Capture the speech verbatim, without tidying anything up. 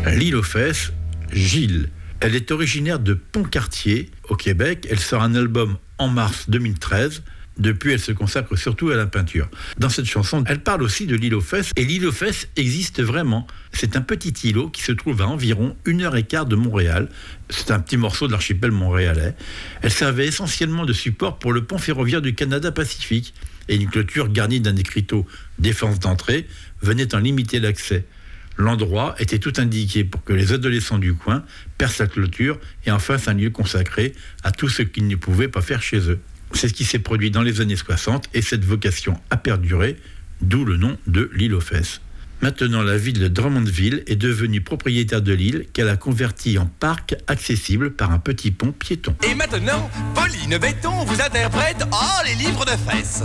L'île aux fesses, Gilles. Elle est originaire de Pont-Cartier, au Québec. Elle sort un album en mars deux mille treize. Depuis, elle se consacre surtout à la peinture. Dans cette chanson, elle parle aussi de l'île aux fesses. Et l'île aux fesses existe vraiment. C'est un petit îlot qui se trouve à environ une heure et quart de Montréal. C'est un petit morceau de l'archipel montréalais. Elle servait essentiellement de support pour le pont ferroviaire du Canada Pacifique. Et une clôture garnie d'un écriteau « Défense d'entrée » venait en limiter l'accès. L'endroit était tout indiqué pour que les adolescents du coin percent la clôture et en fassent un lieu consacré à tout ce qu'ils ne pouvaient pas faire chez eux. C'est ce qui s'est produit dans les années soixante et cette vocation a perduré, d'où le nom de l'île aux fesses. Maintenant, la ville de Drummondville est devenue propriétaire de l'île qu'elle a convertie en parc accessible par un petit pont piéton. Et maintenant, Pauline Béton vous interprète « Oh, les livres de fesses ».